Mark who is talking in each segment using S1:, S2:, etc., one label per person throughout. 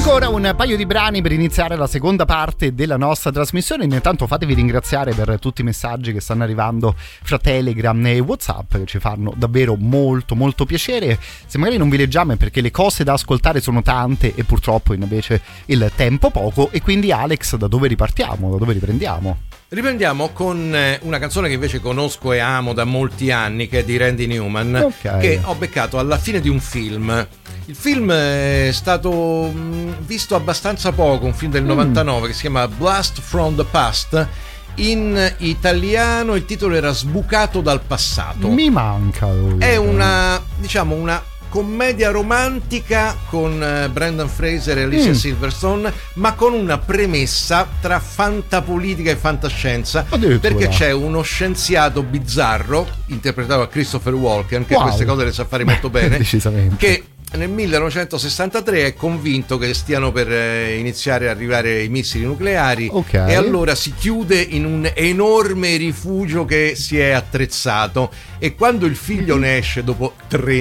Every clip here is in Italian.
S1: Ancora un paio di brani per iniziare la seconda parte della nostra trasmissione. Intanto fatevi ringraziare per tutti i messaggi che stanno arrivando fra Telegram e WhatsApp, che ci fanno davvero molto molto piacere. Se magari non vi leggiamo è perché le cose da ascoltare sono tante e purtroppo invece il tempo poco. E quindi Alex, da dove ripartiamo? Da dove riprendiamo?
S2: Riprendiamo con una canzone che invece conosco e amo da molti anni, che è di Randy Newman, che ho beccato alla fine di un film. Il film è stato visto abbastanza poco, un film del 99 che si chiama Blast from the Past. In italiano il titolo era Sbucato dal passato.
S1: Mi manca.
S2: È una commedia romantica con Brendan Fraser e Alicia Silverstone, ma con una premessa tra fantapolitica e fantascienza, perché c'è uno scienziato bizzarro interpretato da Christopher Walken, che queste cose le sa fare molto bene,
S1: decisamente,
S2: che nel 1963 è convinto che stiano per iniziare a arrivare i missili nucleari, e allora si chiude in un enorme rifugio che si è attrezzato, e quando il figlio ne esce dopo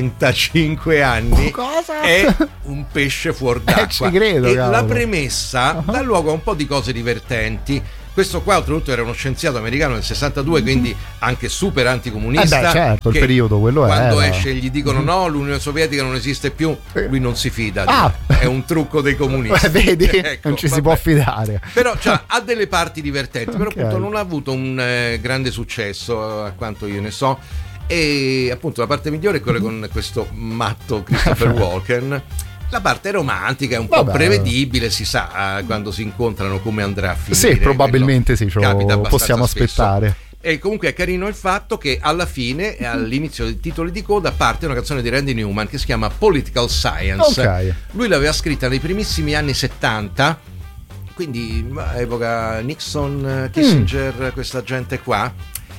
S2: 35 anni è un pesce fuor d'acqua.
S1: Ci credo,
S2: e
S1: cavolo.
S2: La premessa dà luogo a un po' di cose divertenti. Questo qua oltretutto era uno scienziato americano del 62, quindi anche super anticomunista.
S1: Certo, il periodo quello
S2: quando
S1: era.
S2: esce gli dicono no, l'Unione Sovietica non esiste più, lui non si fida, è un trucco dei comunisti.
S1: Vedi,
S2: ecco,
S1: non ci si può fidare.
S2: Però ha delle parti divertenti, però appunto non ha avuto un grande successo, a quanto io ne so, e appunto la parte migliore è quella con questo matto Christopher Walken. La parte romantica è un po' prevedibile, si sa quando si incontrano come andrà a finire.
S1: Sì, probabilmente sì, possiamo aspettare.
S2: E comunque è carino il fatto che alla fine, all'inizio dei titoli di coda, parte una canzone di Randy Newman che si chiama Political Science. Lui l'aveva scritta nei primissimi anni 70, quindi epoca Nixon, Kissinger, questa gente qua,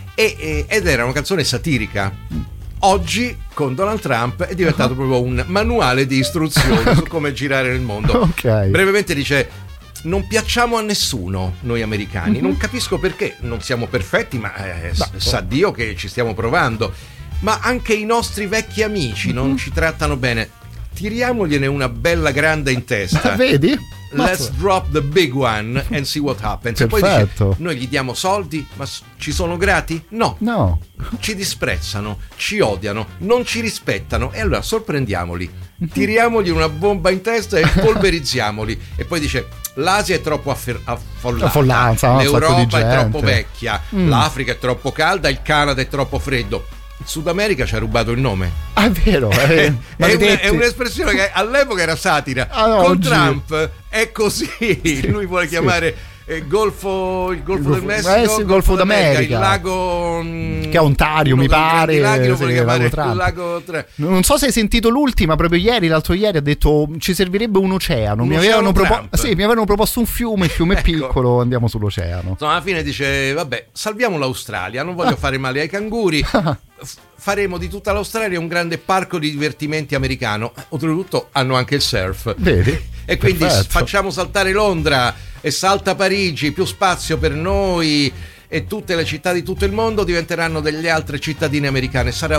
S2: ed era una canzone satirica. Oggi con Donald Trump è diventato proprio un manuale di istruzioni su come girare nel mondo. Brevemente dice: non piacciamo a nessuno noi americani, non capisco perché, non siamo perfetti, ma sa Dio che ci stiamo provando, ma anche i nostri vecchi amici non ci trattano bene, tiriamogliene una bella grande in testa.
S1: Vedi?
S2: Let's drop the big one and see what happens. E poi dice: noi gli diamo soldi, ma ci sono grati? No. Ci disprezzano, ci odiano, non ci rispettano, e allora sorprendiamoli, tiriamogli una bomba in testa e polverizziamoli. E poi dice: l'Asia è troppo affollata, l'Europa è troppo vecchia, l'Africa è troppo calda, il Canada è troppo freddo. Il Sud America ci ha rubato il nome.
S1: È vero, è
S2: un'espressione che all'epoca era satira. Con Trump è così. Lui vuole chiamare il Golfo del Messico,
S1: il Golfo d'America,
S2: il lago
S1: che è Ontario, mi pare.
S2: Lo vuole chiamare il lago
S1: non so se hai sentito l'ultima, proprio l'altro ieri ha detto ci servirebbe un oceano. Mi avevano proposto un fiume, il fiume è piccolo, andiamo sull'oceano.
S2: Insomma, alla fine dice: vabbè, salviamo l'Australia, non voglio fare male ai canguri. Faremo di tutta l'Australia un grande parco di divertimenti americano. Oltretutto hanno anche il surf.
S1: Vedi?
S2: E quindi facciamo saltare Londra e salta Parigi, più spazio per noi, e tutte le città di tutto il mondo diventeranno delle altre cittadine americane. Sarà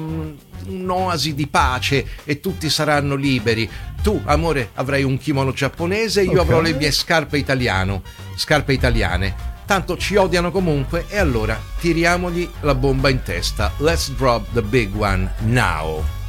S2: un'oasi di pace e tutti saranno liberi. Tu, amore, avrai un kimono giapponese, io avrò le mie scarpe italiane. Tanto ci odiano comunque, e allora tiriamogli la bomba in testa. Let's drop the big one now.